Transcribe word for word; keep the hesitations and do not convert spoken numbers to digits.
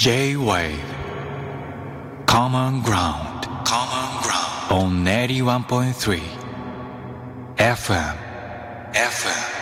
J-Wave Common Ground Common Ground on エイティワンポイントスリー エフエム エフエム